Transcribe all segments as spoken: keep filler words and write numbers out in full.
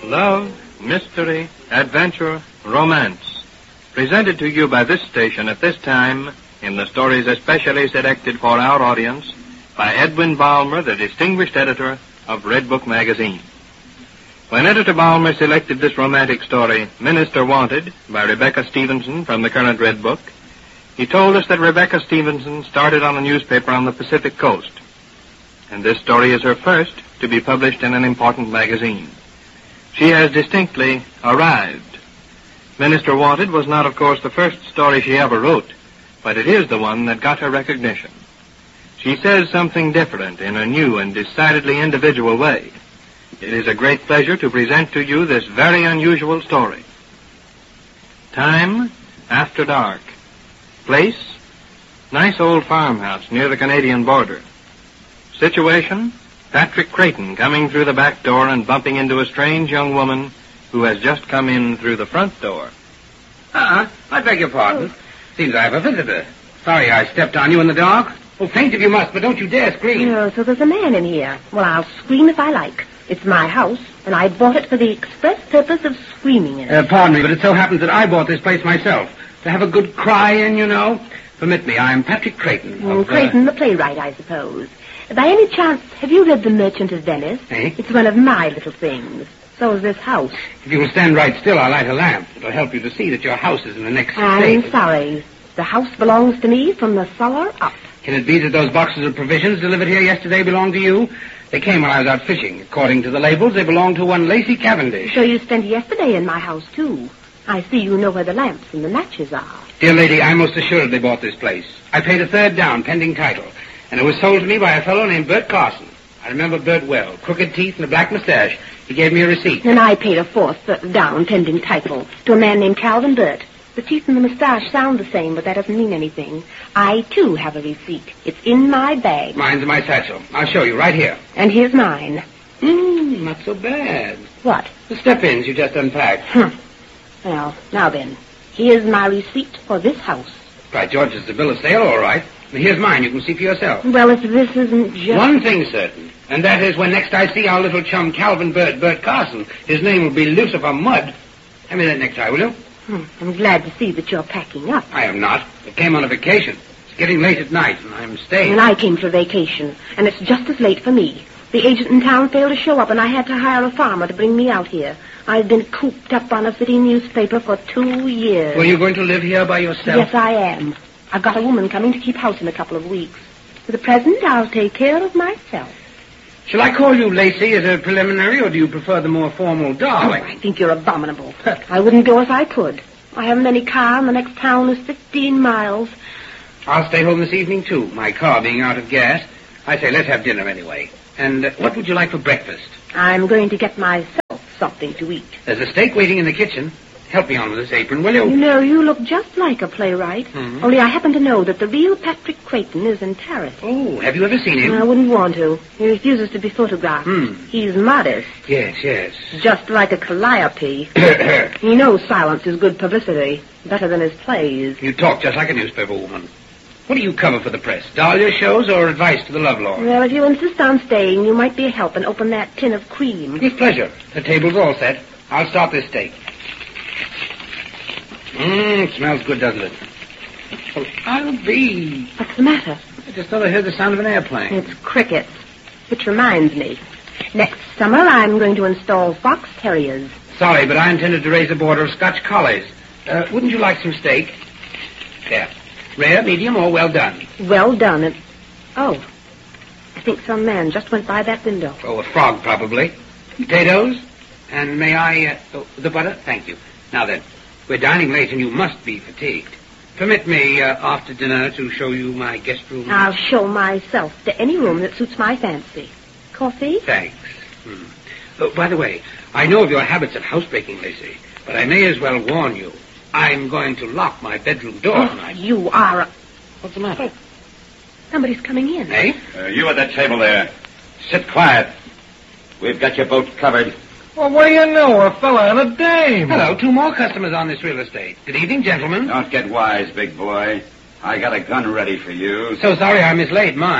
Love, mystery, adventure, romance. Presented to you by this station at this time in the stories especially selected for our audience by Edwin Balmer, the distinguished editor of Red Book magazine. When Editor Balmer selected this romantic story, Minister Wanted, by Rebecca Stevenson from the current Red Book, he told us that Rebecca Stevenson started on a newspaper on the Pacific Coast. And this story is her first to be published in an important magazine. She has distinctly arrived. Minister Wanted was not, of course, the first story she ever wrote, but it is the one that got her recognition. She says something different in a new and decidedly individual way. It is a great pleasure to present to you this very unusual story. Time, after dark. Place, nice old farmhouse near the Canadian border. Situation, Patrick Creighton coming through the back door and bumping into a strange young woman who has just come in through the front door. Uh-uh. I beg your pardon. Oh. Seems I have a visitor. Sorry I stepped on you in the dark. Oh, faint if you must, but don't you dare scream. Oh, so there's a man in here. Well, I'll scream if I like. It's my house, and I bought it for the express purpose of screaming in it. Uh, pardon me, but it so happens that I bought this place myself. To have a good cry in, you know. Permit me, I'm Patrick Creighton. Mm, of, Creighton, uh... the playwright, I suppose. By any chance, have you read The Merchant of Venice? Eh? It's one of my little things. So is this house. If you will stand right still, I'll light a lamp. It'll help you to see that your house is in the next I'm state. sorry. The house belongs to me from the cellar up. Can it be that those boxes of provisions delivered here yesterday belong to you? They came while I was out fishing. According to the labels, they belong to one Lacey Cavendish. So you spent yesterday in my house, too. I see you know where the lamps and the matches are. Dear lady, I most assuredly bought this place. I paid a third down, pending title. And it was sold to me by a fellow named Bert Carson. I remember Bert well. Crooked teeth and a black mustache. He gave me a receipt. And I paid a fourth uh, down, pending title, to a man named Calvin Burt. The teeth and the mustache sound the same, but that doesn't mean anything. I, too, have a receipt. It's in my bag. Mine's in my satchel. I'll show you right here. And here's mine. Hmm, not so bad. What? The step-ins you just unpacked. Huh. Well, now then, here's my receipt for this house. By George, it's the bill of sale, all right. And here's mine. You can see for yourself. Well, if this isn't just... One thing's certain, and that is when next I see our little chum Calvin Burt, Burt Carson, his name will be Lucifer Mudd. Hand me that necktie, will you? Hmm. I'm glad to see that you're packing up. I am not. I came on a vacation. It's getting late at night, and I'm staying. And I came for vacation, and it's just as late for me. The agent in town failed to show up, and I had to hire a farmer to bring me out here. I've been cooped up on a city newspaper for two years. Well, you going to live here by yourself? Yes, I am. I've got a woman coming to keep house in a couple of weeks. For the present, I'll take care of myself. Shall I call you Lacey as a preliminary, or do you prefer the more formal darling? Oh, I think you're abominable. I wouldn't go if I could. I haven't any car, and the next town is fifteen miles. I'll stay home this evening, too, my car being out of gas. I say, let's have dinner anyway. And uh, what would you like for breakfast? I'm going to get myself something to eat. There's a steak waiting in the kitchen. Help me on with this apron, will you? You know, you look just like a playwright. Mm-hmm. Only I happen to know that the real Patrick Creighton is in Paris. Oh, have you ever seen him? I wouldn't want to. He refuses to be photographed. Hmm. He's modest. Yes, yes. Just like a calliope. He knows silence is good publicity. Better than his plays. You talk just like a newspaper woman. What do you cover for the press? Dahlia shows or advice to the lovelorn? Well, if you insist on staying, you might be a help and open that tin of cream. With pleasure. The table's all set. I'll start this steak. Mmm, smells good, doesn't it? Well, I'll be... What's the matter? I just thought I heard the sound of an airplane. It's crickets. Which reminds me. Next summer, I'm going to install fox terriers. Sorry, but I intended to raise a border of Scotch collies. Uh, wouldn't you like some steak? There. Rare, medium, or well done? Well done. And... Oh, I think some man just went by that window. Oh, a frog, probably. Potatoes? And may I... Uh, oh, the butter? Thank you. Now then, we're dining late and you must be fatigued. Permit me, uh, after dinner, to show you my guest room. I'll show myself to any room that suits my fancy. Coffee? Thanks. Hmm. Oh, by the way, I know of your habits of housebreaking, Lacey, but I may as well warn you. I'm going to lock my bedroom door Oh, tonight. you are a... What's the matter? Somebody's coming in. Eh? Uh, you at that table there. Sit quiet. We've got your boat covered. Well, what do you know? A fella and a dame. Hello, two more customers on this real estate. Good evening, gentlemen. Don't get wise, big boy. I got a gun ready for you. So sorry I mislaid mine.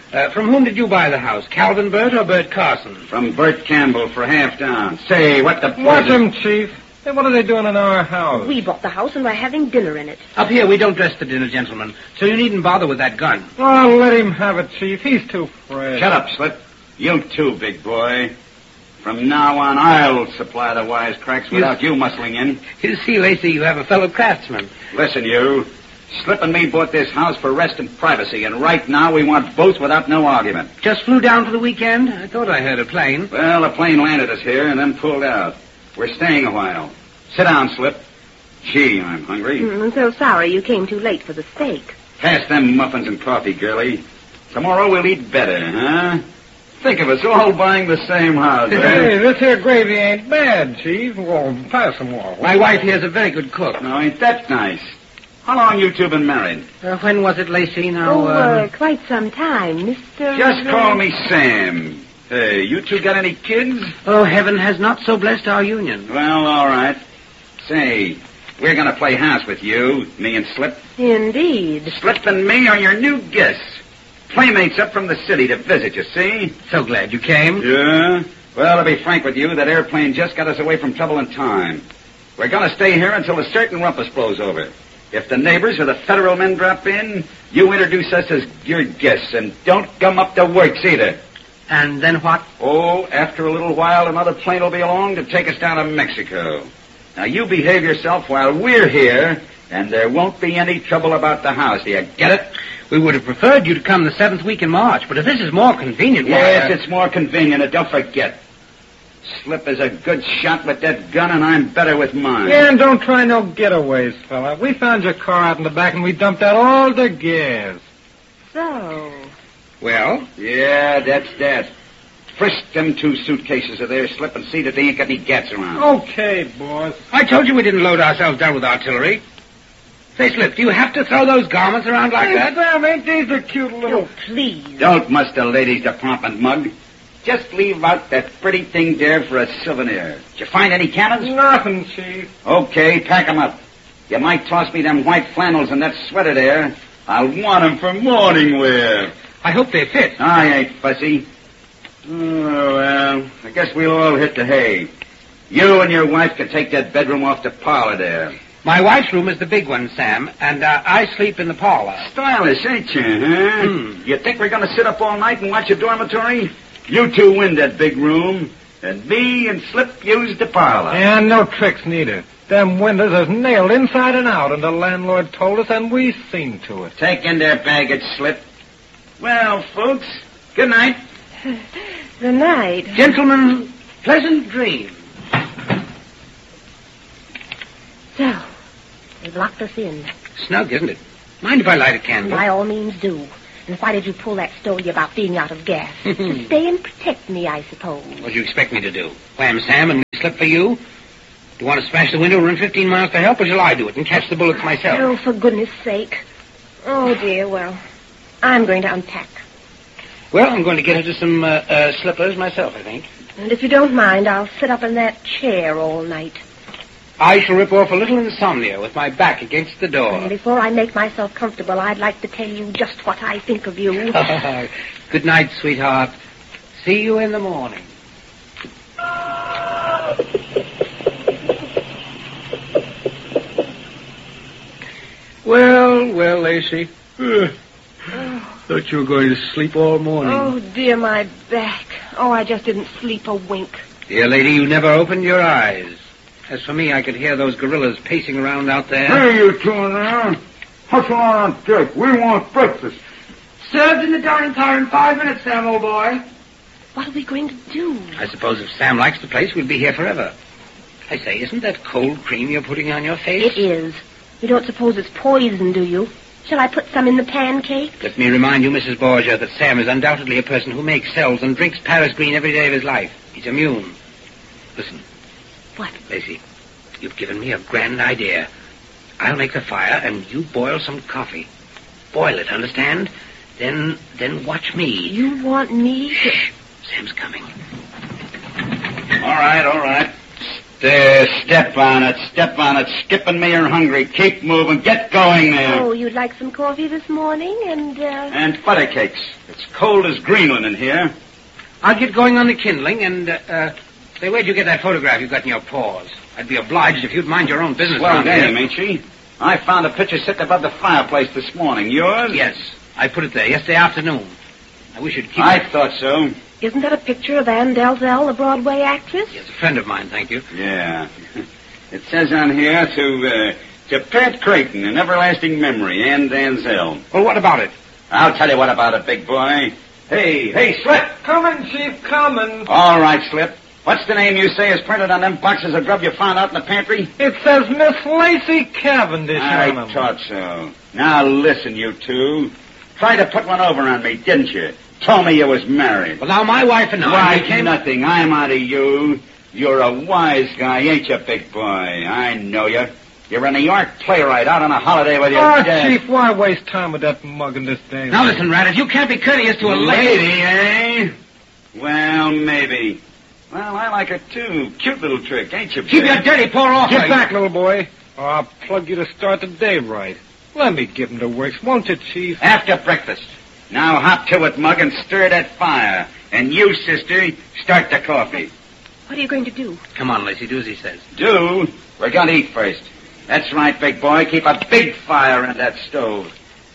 Uh, from whom did you buy the house? Calvin Burt or Bert Carson? From Bert Campbell for half down. Say, what the... Watch them, Chief. Hey, what are they doing in our house? We bought the house and we're having dinner in it. Up here, we don't dress for dinner, gentlemen, so you needn't bother with that gun. Oh, let him have it, Chief. He's too fresh. Shut up, Slip. You too, big boy. From now on, I'll supply the wisecracks without you muscling in. You see, Lacey, you have a fellow craftsman. Listen, you. Slip and me bought this house for rest and privacy, and right now we want both without no argument. Just flew down for the weekend? I thought I heard a plane. Well, a plane landed us here and then pulled out. We're staying a while. Sit down, Slip. Gee, I'm hungry. Mm, I'm so sorry you came too late for the steak. Pass them muffins and coffee, girlie. Tomorrow we'll eat better, huh? Think of us all buying the same house, eh? Hey, this here gravy ain't bad, Chief. Well, pass some more. My wife here's a very good cook. No, ain't that nice? How long you two been married? Uh, when was it, Lacey? Now, oh, uh... uh, quite some time, Mister Just call me Sam. Hey, you two got any kids? Oh, heaven has not so blessed our union. Well, all right. Say, we're going to play house with you, me and Slip. Indeed. Slip and me are your new guests. Playmates up from the city to visit, you see? So glad you came. Yeah? Well, to be frank with you, that airplane just got us away from trouble and time. We're going to stay here until a certain rumpus blows over. If the neighbors or the federal men drop in, you introduce us as your guests, and don't gum up the works either. And then what? Oh, after a little while, another plane will be along to take us down to Mexico. Now, you behave yourself while we're here, and there won't be any trouble about the house. Do you get it? We would have preferred you to come the seventh week in March, but if this is more convenient... Yes, why, uh... it's more convenient, and don't forget. Slip is a good shot with that gun, and I'm better with mine. Yeah, and don't try no getaways, fella. We found your car out in the back, and we dumped out all the gas. So... Well? Yeah, that's that. Frisk them two suitcases of theirs, Slip, and see that they ain't got any gats around. Okay, boss. I told you we didn't load ourselves down with artillery. Say, Slip, do you have to throw those garments around like Hey, that? Sam, ain't these a cute little... Oh, please. Don't muss the ladies' department, mug. Just leave out that pretty thing there for a souvenir. Did you find any cannons? Nothing, Chief. Okay, pack 'em up. You might toss me them white flannels and that sweater there. I'll want 'em for morning wear. I hope they fit. I ain't fussy. Oh, well, I guess we'll all hit the hay. You and your wife can take that bedroom off the parlor there. My wife's room is the big one, Sam, and uh, I sleep in the parlor. Stylish, ain't you, huh? Hmm. You think we're going to sit up all night and watch a dormitory? You two win that big room, and me and Slip use the parlor. And no tricks neither. Them windows is nailed inside and out, and the landlord told us, and we seen to it. Take in their baggage, Slip. Well, folks, good night. The night. Gentlemen, pleasant dreams. So, they've locked us in. Snug, isn't it? Mind if I light a candle? By all means do. And why did you pull that story about being out of gas? To stay and protect me, I suppose. What do you expect me to do? Wham Sam and Slip for you? Do you want to smash the window and run fifteen miles to help, or shall I do it and catch the bullets myself? Oh, for goodness sake. Oh, dear, well, I'm going to unpack. Well, I'm going to get into some uh, uh, slippers myself, I think. And if you don't mind, I'll sit up in that chair all night. I shall rip off a little insomnia with my back against the door. And before I make myself comfortable, I'd like to tell you just what I think of you. Good night, sweetheart. See you in the morning. Well, well, Lacey. Uh, thought you were going to sleep all morning. Oh, dear, my back. Oh, I just didn't sleep a wink. Dear lady, you never opened your eyes. As for me, I could hear those gorillas pacing around out there. Hey, you two in there. Hustle on on deck. We want breakfast. Served in the dining car in five minutes, Sam, old boy. What are we going to do? I suppose if Sam likes the place, we'll be here forever. I say, isn't that cold cream you're putting on your face? It is. You don't suppose it's poison, do you? Shall I put some in the pancake? Let me remind you, Missus Borgia, that Sam is undoubtedly a person who makes, sells, and drinks Paris green every day of his life. He's immune. Listen. What? Lacey, you've given me a grand idea. I'll make the fire, and you boil some coffee. Boil it, understand? Then, then watch me. You want me to... Shh. Sam's coming. All right, all right. There, step on it, step on it. Skipping me, you're hungry. Keep moving. Get going there. Oh, you'd like some coffee this morning and, uh... And butter cakes. It's cold as Greenland in here. I'll get going on the kindling and, uh, uh say, where'd you get that photograph you got in your paws? I'd be obliged if you'd mind your own business. Well, around damn, here. ain't she? I found a picture sitting above the fireplace this morning. Yours? Yes, I put it there yesterday afternoon. I wish you'd keep I it. thought so. Isn't that a picture of Ann Dalzell, the Broadway actress? Yes, a friend of mine, thank you. Yeah. It says on here to, uh, to Pat Creighton, in everlasting memory, Ann Dalzell. Well, what about it? I'll tell you what about it, big boy. Hey, hey, Slip! Coming, Chief, coming. All right, Slip. What's the name you say is printed on them boxes of grub you found out in the pantry? It says Miss Lacey Cavendish I on them. thought so. Now listen, you two. Tried to put one over on me, didn't you? Told me you was married. Well, now my wife and I... Why, we came... nothing. I'm out of you. You're a wise guy, ain't you, big boy? I know you. You're a New York playwright out on a holiday with your Oh, dad. Chief, why waste time with that mug in this day? Now listen, Rat, if you can't be courteous to a lady... Lady, eh? Well, maybe. Well, I like it, too. Cute little trick, ain't you, Keep Bill? your dirty paw off Get her. back, little boy, or I'll plug you to start the day right. Let me give him the works, won't you, Chief? After breakfast. Now hop to it, Mug, and stir that fire. And you, sister, start the coffee. What are you going to do? Come on, Lacey, do as he says. Do? We're going to eat first. That's right, big boy. Keep a big fire in that stove.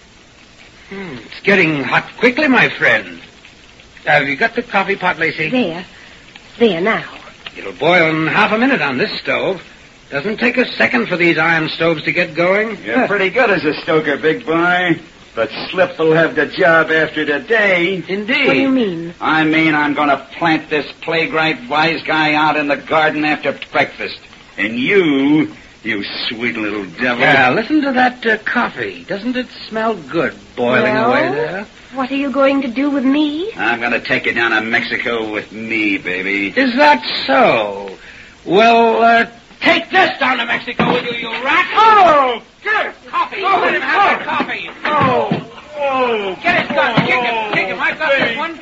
Hmm, it's getting hot quickly, my friend. Have you got the coffee pot, Lacey? There. There now. It'll boil in half a minute on this stove. Doesn't take a second for these iron stoves to get going. You're pretty good as a stoker, big boy. But Slip will have the job after today. Indeed. What do you mean? I mean, I'm going to plant this plague-right wise guy out in the garden after breakfast. And you, you sweet little devil. Yeah, listen to that uh, coffee. Doesn't it smell good boiling Well, away there? What are you going to do with me? I'm going to take you down to Mexico with me, baby. Is that so? Well, uh, take this down to Mexico with you, you rat. Oh! Good. Coffee. Oh, Let him have that coffee. Oh, oh. Get his gun. Kick him. Kick him. I've got this one.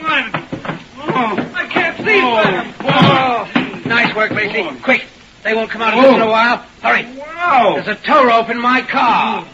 Oh, I can't see. oh, Oh. Nice work, Lacey. Quick. They won't come out of this in a while. Hurry. wow. There's a tow rope in my car.